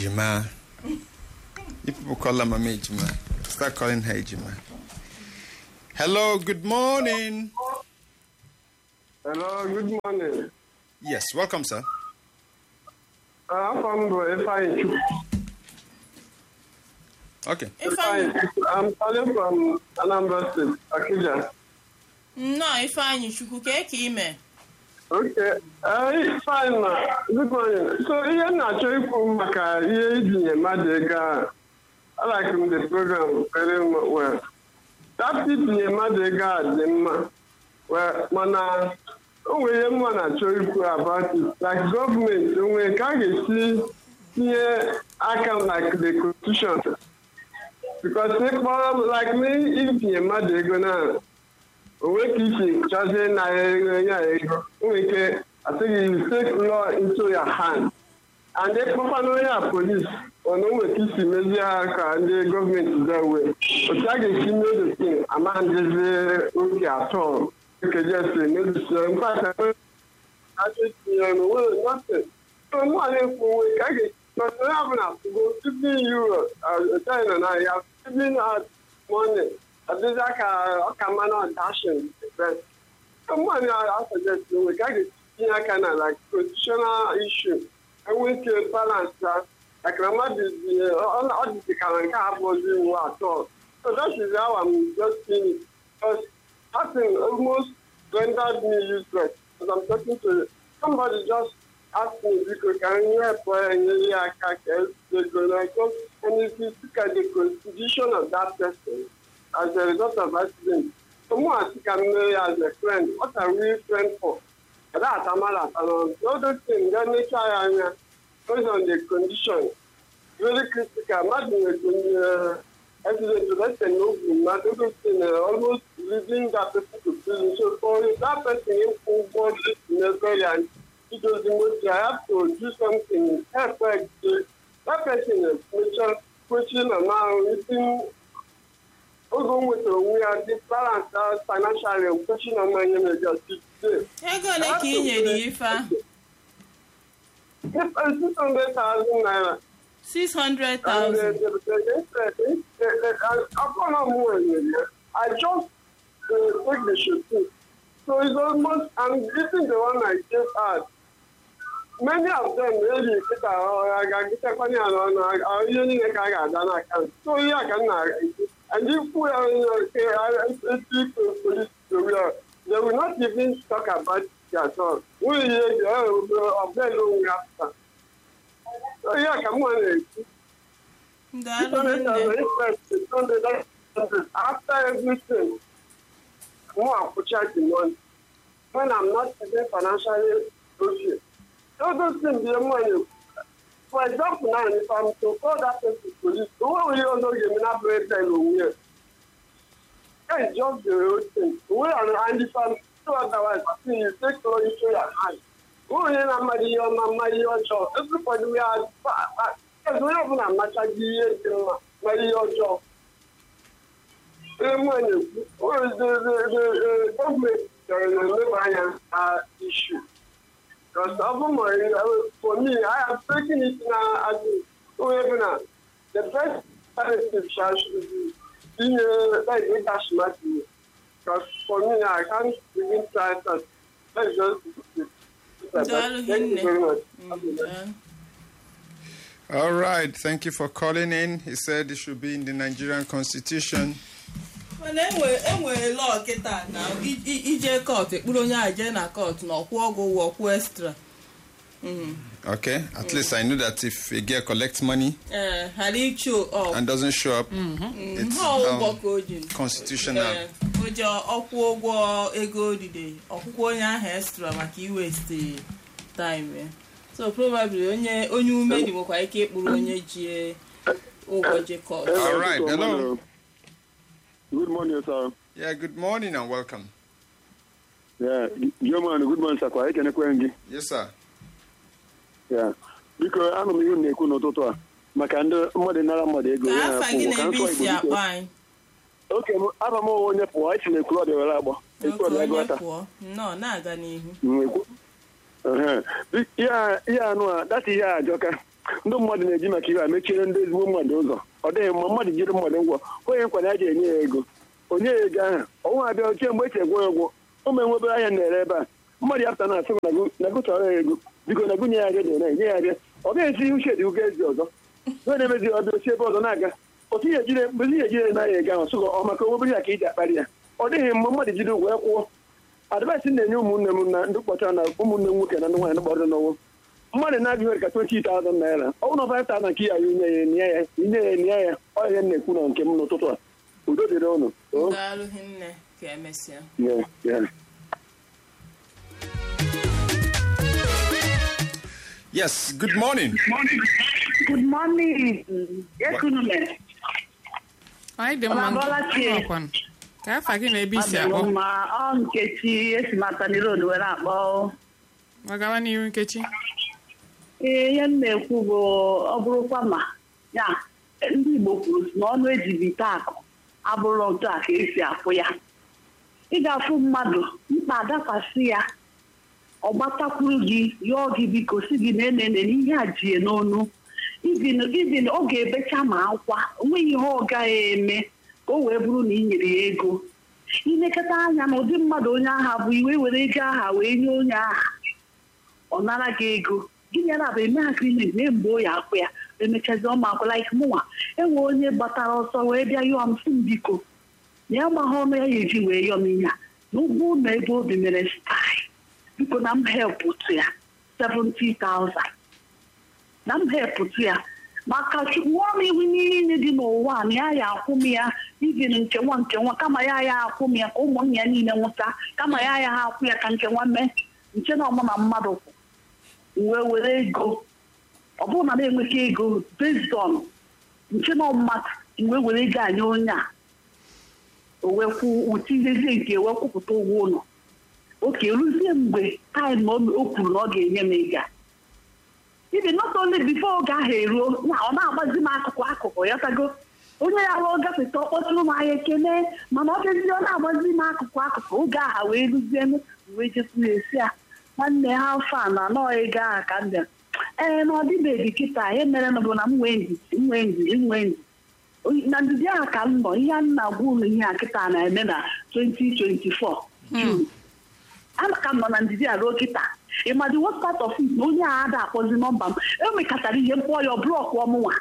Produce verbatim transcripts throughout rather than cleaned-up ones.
Ejima. You people call her Mama Ejima. Start calling her Ejima. Hello, good morning. Hello, good morning. Yes, welcome, sir. Uh, I'm from Ifeanyi. Okay. Ifeanyi. I'm calling from Anambra State, Akija. No, Ifeanyi Chukwu, ka ime. Okay. Uh, fine. Good morning. So, ihe na-achọ ikwu maka ihe ijinye mmadụ ego a. I like the program very well. That ijinye mmadụ ego a dị mma. Well, mana o nwere ihe mma na-achọ ikwu about it. Like government, o nwere ka a ga-esi tinye aka like the constitution. Because ịkpọrọ like me ijinye mmadụ ego na onwe ka isi chọzie na ya ego nwere ike asịghị you take law into your hand and ịkpọkwa n'onye a police ọna onwe ka isi mezie ha ka ndị gọọmenti dewe otu a ga-esi medosin ama ndezi oge atọ ekejesi medosin mkpata achịtinye n'onwe nothing so mụala ekwu onwe ka a ga-esi onye ọbụla tụgo fifteen euros China na ya fifteen money adịza ka ọka mmanụ dashin someone I suggest we can get aka na like constitutional issue and we can balance that like Ramadi all the can happen at all. So that is how I'm just seeing it. Because nothing almost rendered me useless. As I'm talking to somebody just asked me because can you help any and if you look at the constitution of that person as a result of accident. Someone I can marry as a friend. What are we friends for? That's a matter. And all those things, they nature and based on the condition, very critical. Not in the accident to let them know, not those things, almost leading that person to prison. So for that person who was necessary and it was the most, I have to do something, help that person is nature, question amount, within. Ogo with we are the balance financially and pushing on my energy. Ego ole ka I nyere ife? six hundred thousand naira. Six hundred thousand. I just uh, take the shooting. So it's almost, I'm getting the one I just had. Many of them really get a get a funny and using a Gaga account. So yeah, I can. And if we are in police, they will not even talk about it at all. We are very long after. So yeah, come on. After everything, more opportunity money. When I'm not even financially okay. So those things be money. For example, now if I'm to call that person police, who will you know give me that bread time here? That is just the whole thing. We are and if I'm so otherwise, I think you take law into your hand. Who will you know my your mama your job? Everybody we are because we have a match again my your job. Money. What is the the government the uh issue? Because for me, I am taking it now as whoever the best alternative should be being like a dash match. Because for me, I can't even try that. Let's just thank you very much. Mm-hmm. All right, thank you for calling in. He said it should be in the Nigerian constitution. Well, enwe enwe law kita now. Ije court, ekpuru onye aje na court na okwu ogo okwu extra. Mhm. Okay, at mm. least I know that if a girl collects money uh, had show up and doesn't show up, mm-hmm. it's um, constitutional. Oje okwu ogo ego dide, okwu onye ahụ extra maka I waste time. So probably onye onye ume di nwekwa ike ekpuru onye ji ogo je court. All right, hello. Good morning, sir. Yeah, good morning and welcome. Yeah, your man, good morning, sir. Kwa can I Yes, sir. Yeah, because I'm a young Neko Notoa. Makanda, Mother Nara Mother. Okay, I'm a more on your wife in the club of Labo. No, not any. Uh huh. Yeah, yeah, no, that's yeah, Joker. ndị mmadụ na-eji maka iwe a mechiere ndị ezigbo mmadụ ụzọ ọ dịghị mma mmadụ jiri mmadụ ngwọ onye nkwa na ya ga-enye ya ego onye ya ego ahụ ọnwa abịa ochie mgbe echi egwo egwo ụmụ enwebere ahịa na-ere ebe a mmadụ ya pụta na asị na gụchọrọ ya ego biko na gụnye ya abịa na enye ya abịa ọ gaghị esi uche dị ụga ezi ọzọ onye na-emezi ọbịa ochi ebe ọzọ na-aga otu ihe ejire mgbe ihe ejire na ya ego ahụ sụgọ ọ maka obere ya ka iji akparị ya ọ dịghị mma mmadụ jide ụgwọ ya kwụọ advaịsị na-enye ụmụnne m na ndị kpọchara na ụmụnne m nwoke na ndị nwaanyị gbọrọ n'ọnwụ mmadụ na-abịghị ka twenty thousand naira ọ bụrụ na five thousand ka ya ya inye ya enye ya inye ya enye ya ọ ihe na-ekwu na nke m n'ụtụtụ a udo dịrị ụnụ Daalụ hinne ka emesịa. Yeah, yeah. Yes, good morning. Good morning. Yes, good morning. Anyị dị mma ọkwan. Ka afa gị na-ebe isi akpọ. Ma ọ Nkechi esi Matani Road were akpọ. Magawa n'ihu Nkechi. Ee, ihe m na-ekwu bụ ọ bụrụkwa ma ya ndị Igbo kwuru na ọnụ ejibite akụ abụrụ otu a ka esi afụ ya. Ị ga-afụ mmadụ mkpa adakwasị ya ọ gbatakwuru gị yọọ gị biko si gị na-enene n'ihe a jie n'onu ibin ọ ga-ebecha ma akwa onweghị ihe ọ gaghị eme ka o wee bụrụ na ị nyere ya ego ilekọta anya na ụdị mmadụ onye agha bụ iwe were ego aha wee nye onye agha ọ nara gị ego gịnị na bụ eme agrimenti na mgbe o ya akwụ ya emechazi ọma akwụla ike mụnwa enwe onye gbatara ọsọ wee bịa yọọ m si m biko na ya gbagha ọnụ ya ya eji wee yọọ m ihe a na ụgbọ ụlọ ebe obi mere stai biko na m helpụtụ ya seventy thousand na m helpụtụ ya maka nwụọ m ihu niile dị n'ụwa na ya ya akwụ m ya ivin nkenwa nkenwa kama ya ya akwụ m ya ka ụmụnne ya niile nwụta kama ya ya ha akwụ ya ka nkenwa mee nche na ọmụ na mmadụ kwụ wee were ego ọ bụrụ na na-enweta ego based on nche na mmadụ wee were ego anya onye a owekwu utinyezi nke wee kwupụta ụgwọ ụlọ oke ruzie mgbe taịm o kwuru na ọ ga-enye m ego ibi not only before oge ahụ eruo na ọ na-agbazi m akụkụ akụkụ ya tago onye ya ruo gafeta ọkpọtụrụ m ahịa ekele mana ọ bịazi ọ na-agbazi m akụkụ akụkụ oge aha wee ruzie m wee jetu na-esi a nwanne ha fa na anọ ego aha ka m bịa ee na ọ dịbeghị kịta ihe mere bụ na m nwee ndidi nwee ndidi nwee ndidi na ndidi ahụ ka m nọ ihe a na-agwa ụlọ ihe a kịta na-eme na twenty twenty-four June ana ka m nọ na ndidi a ruo kịta ịmadị what part of it na onye a ada akpọzi nọmba m emekatara ihe mkpọ ya blọkụ ọmụnwa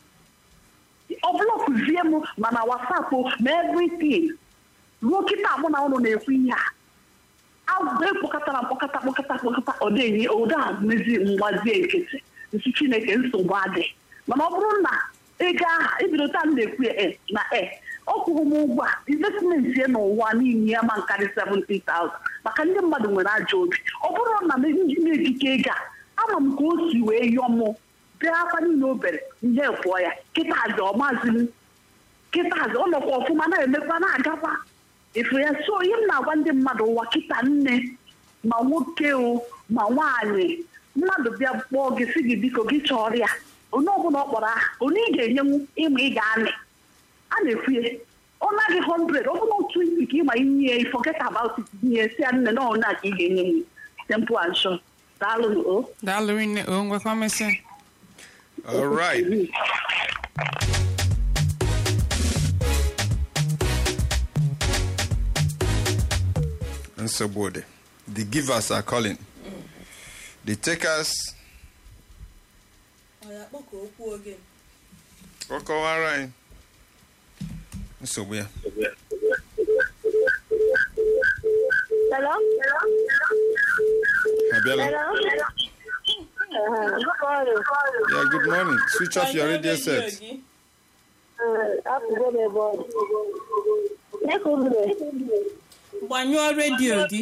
ọ blọkụzie m mana wasapụ ma everything ruo kịta mụ na ụlọ na-ekwu ihe a ekpọkọtara mkpọkọta kpọkọta kpọkọta ọdenye ụda mezi mgbazie nkịtị nsi Chineke nsogbu adị mana ọ bụrụ na ego aha ebido taa m na-ekwu ya na e ọ kwụrụ m ụgwọ a investmenti ya n'ụwa niile ya ma nkarị seventy thousand maka ndị mmadụ nwere ajọ obi ọ bụrụ na na-ejike ego a ama m ka o si wee yọọ mụ bịa akwa niile o bere ihe pụọ ya kịta azị ọmaziri kịta azị ọ nọkwa ọfụma na-emekwa na-agakwa efu ya so ihe m na-agwa ndị mmadụ ụwa kịta nne ma nwoke o ma nwaanyị mmadụ bịa kpọọ gị si gị biko gị chọrọ ya onye ọbụla ọ kpọrọ aha onye ị ga-enyenwu ịma ị ga-anị a na-efuye ọ naghị hundred ọ bụla otu isi ka ịma inye ya forget about it nye si ya nne na ọna ka ị ga-enye nwe simple and short daalụ o Daalụ nne o ngwakwa mesịa. All right. And so, Bode, the givers are calling. The takers. Okay, all right. So, we are. Hello? Abiola. Hello? Uh, good morning. Yeah, good morning. Switch off your radio set. Uh, Gbanyụọ redio gị.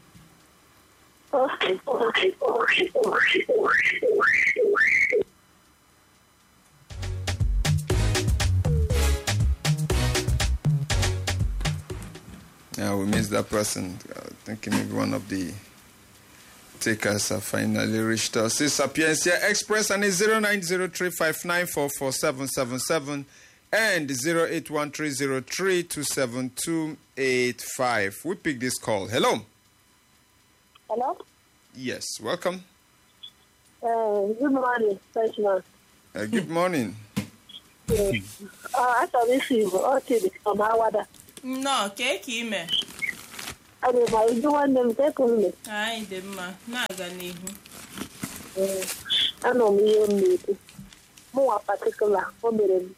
Yeah, we missed that person. I think maybe one of the takers have finally reached us. It's Sapiencia Express and it's zero nine zero three five nine four four seven seven seven and zero eight one three zero three two seven two eight five. We pick this call. Hello. Hello? Yes, welcome. Uh, good morning, freshman. Uh, good morning. Uh, I thought this is okay from Awada. nnọọ kee ka ime I mean, my one them take on me. anyị dị mma na-aga n'ihu. I know me only. More particular, for me.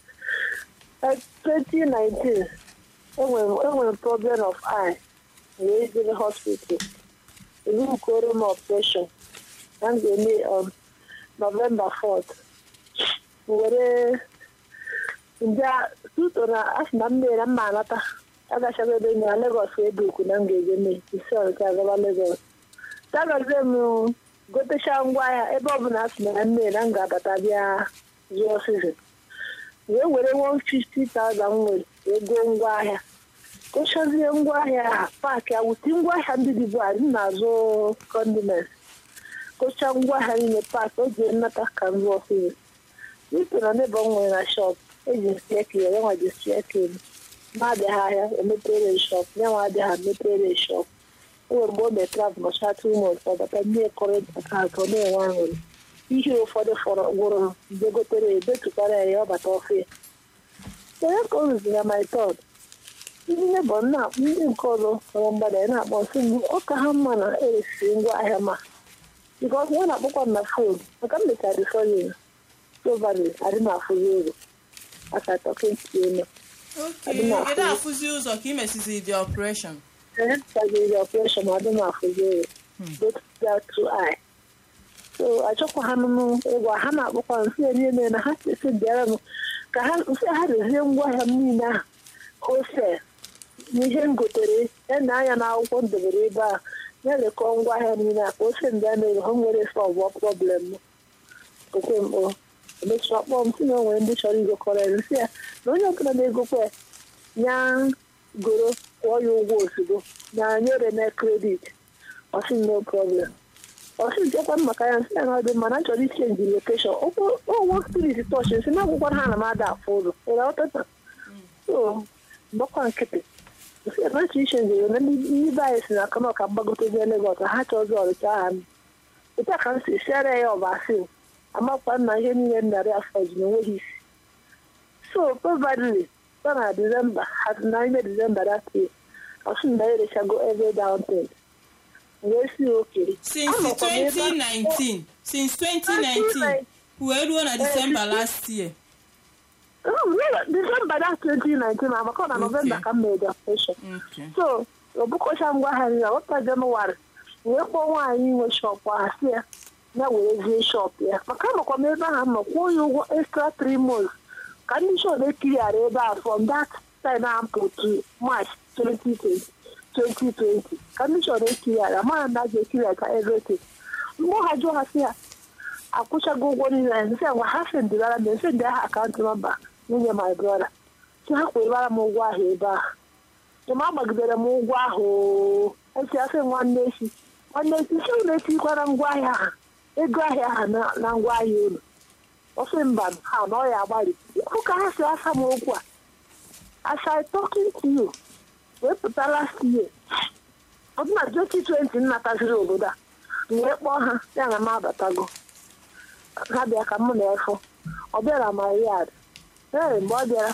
Like twenty nineteen, when when problem of eye, we went to the hospital. We didn't go to my operation. And they made on November fourth. We were in the suit on a Monday and Manata. I got a baby in Lagos, we do couldn't give me. He saw it as a Lagos. That was them. Go to Shangwaya, above us, and made and got at Abia, your season. We were one fifty thousand, we go and wire. Go show the young wire, park, I would think why handed the boy, Nazo condiments. Go Shangwaya in the park, or get not a can go for you can never go in a shop, agents check you, I just check him. Mother hire a material shop, now I have material shop. Or more than twelve months, two months, but I may correct a car for me one. You for the for a world, they go to the bed to carry a but off here. So that goes in my thought. You never know, you didn't call somebody and I was saying, Oklahoma is single I am. Because when I book on my phone, I can't make it for you. So badly, I didn't have for you. As I talking to you. Okay, you don't have to use or Kim is the operation. The operation, I don't know for you. But that to I. So I took a hand on a hammer upon seeing and I had to sit there. I had a young boy, I mean, Jose. You can go to it, and I am now on the river. Never come why I mean, I was in there hungry for what problem. Okay, make shop bomb, you know, when the shorty go call and say, no, you're going to go where young guru. All your work to do. Now you're the net credit. I see no problem. I see Japan Macayan and how the manager change the location. Oh, oh, what to this torture? So now what hand am I that for? So, no one kept it. If you're not teaching you, then you buy it and I come up and go to the Lagos. I had to all the time. If I can't see, share a of our thing. I'm up on my head and the rest of you know he's. So, probably. December, has nine December that year. I think they shall go every downtown. Yes, okay. Since twenty nineteen, since twenty nineteen, we had one at December last year. Oh, no, December that's twenty nineteen. I'm going to November come made the operation. So, the book was I'm going to what I don't know what. We have one in a shop here. Now we're a shop here. I can't come over. I'm going to go extra three months. Can you show the clear about from that time until to March twenty twenty? Can you show the clear? I'm not the clear for everything. More had you have here. I push a go one and say, what happened to that? And send their account number. Me and my brother. So how we are more here. The mama get a more waho. And she has one nation. One nation, so let's see what I'm going to. A guy here, now why you. Ofemban, how know about it? Who can I say some more? As I talking to you, we put the last year. I'm not twenty twenty, not as you go. We want her, then I'm out of Tago. Had there come on there for, or there are my yard. Hey, boy, there.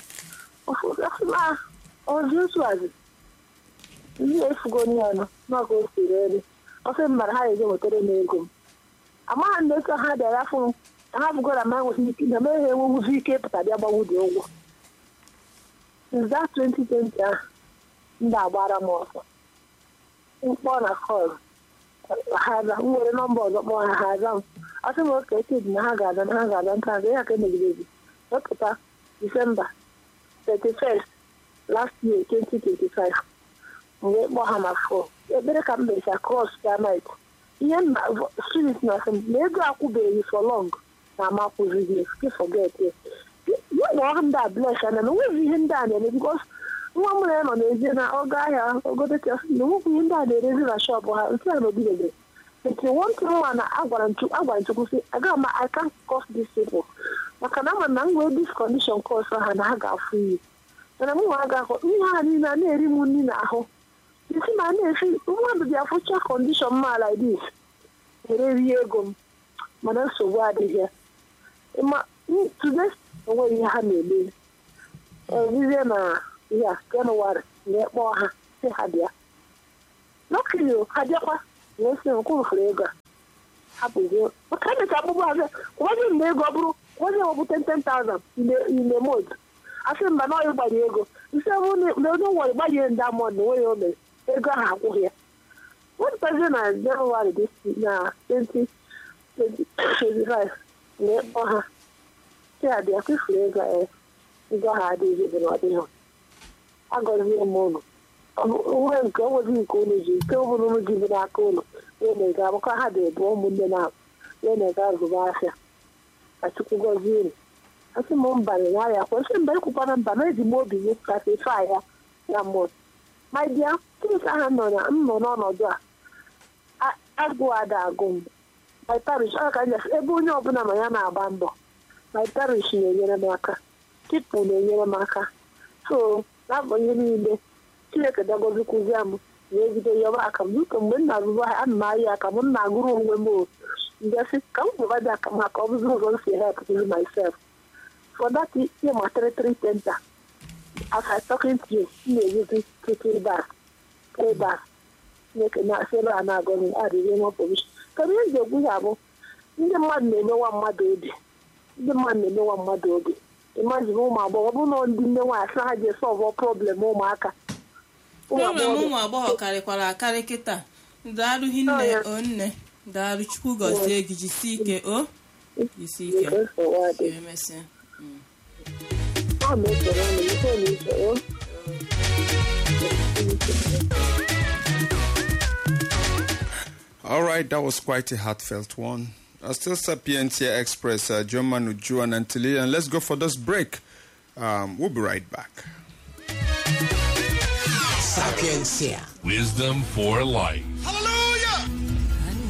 Oh, this was it. Yes, go near, not go to ready. Ofemban, how is it with the name? A man doesn't have the phone. I have got a man with me. The man who was kept at the about the Since that twenty twenty, in the Baramosa. In one of course, I had a number of more I had them. I think what I said in Haggard and Haggard and Tanzania can make baby. Look at December thirty-first, last year, twenty twenty-five. We went Mohammed for. You better come back across the night. Ian, seriousness, and maybe I could be for long. I'm up with you. You forget it. You want that blessing, and we him down because one man on the dinner or guy or go to just no him down there is a shop or I'm trying to be there. If you want to know, and I want to, I want to say, I got my, I can't cost these people. I can have a man with this condition cost for her and I got free. And I'm going to go, you are in a near moon now. You see, my name, you want to be a future condition man like this. Here you go. mana nsogbu adịghị ya ịma today enweghị ihe ha na-eme ebizie na ya Jenụwarị na-ekpọ ha si ha bịa n'okiri ha bịakwa na-esi nkwụrụfere ego a hapụzie maka emecha akpụkpọ azụ kwazi mgbe ego bụrụ kwazi ọbụte ten thousand ime mod asị mba na ọyị gbanye ego isi ọbụ na onye nwere gbanye ndị amod na onweghị o mere ego ahụ akwụghị ya wepụtazie na Jenụwarị na twenty twenty-five na-ekpọ ha si ha bịa kwụfere ego a ego ahụ adịghị bụ na ọ dịghị agọzie m ụlọ onwe nke onwezi nke unu ji nke ọbụla unu ji bụ n'aka ụlọ wee na-ega abụkọ ha dị-ebu ụmụnne na wee na-ega azụba afịa ka Chukwu gọzie unu asị m mbanye na arịa kwesị mba ịkwụkwara mba na eji m obi m kasefa ya ya mmụọ ma bịa kịta ha nọ na m nọ n'ọnọdụ a agụ ada agụ m my parish aka nyef ebe onye ọbụla ma ya na-agba mbọ my parish na-enyere m aka tipụ na-enyere m aka so na-abụ ihe niile Chineke dagozikụzie m na-ebido yọba aka m dịka mgbe m na-azụba ha ana m ahịa aka m m na-agụrụ onwe m mbịasị ka m provide aka m aka ọ bụzi ụzọ m si help to myself for that ihe ma territory center as I talking to you m na-ejizi three bars three bars Chineke na-asị ebe a na-agọzi adịghị nwe provision ka ihe ji egwu ya bụ ndị mmadụ na-emewa mmadụ obi ndị mmadụ na-emewa mmadụ obi imagine ụmụ agbọghọ ọ bụ na ndị nne nwaanyị sị ha ji solve problem ụmụaka problem ụmụ agbọghọ karịkwara akarị kịta daalụ hinne o nne daalụ Chukwu gọzie gị jisi ike o jisi ike emesịa All right, that was quite a heartfelt one. Uh, still Sapientia Express, uh, John Manu, Juan and Tilly, and let's go for this break. Um, we'll be right back. Sapientia. Wisdom for life. Hallelujah!